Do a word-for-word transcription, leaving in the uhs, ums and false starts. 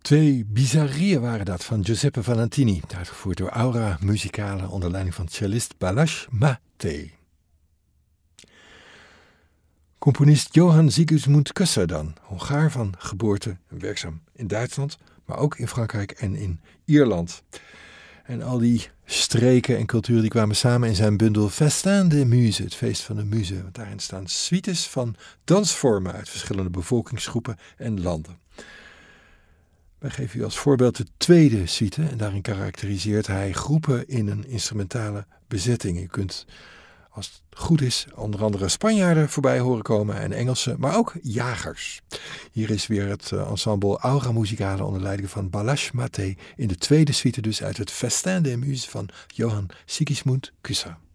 Twee bizarrieën waren dat van Giuseppe Valentini, uitgevoerd door Aura Musicale onder leiding van cellist Balázs Máté. Componist Johann Sigismund Köse dan, Hongaar van geboorte, werkzaam in Duitsland, maar ook in Frankrijk en in Ierland. En al die streken en culturen die kwamen samen in zijn bundel Festin des Muses, het feest van de muzen. Want daarin staan suites van dansvormen uit verschillende bevolkingsgroepen en landen. Wij geven u als voorbeeld de tweede suite en daarin karakteriseert hij groepen in een instrumentale bezetting. U kunt, als het goed is, onder andere Spanjaarden voorbij horen komen en Engelsen, maar ook jagers. Hier is weer het ensemble Aura Musicale onder leiding van Balázs Máté in de tweede suite dus uit het Festin des Muses van Johann Sigismund Köse.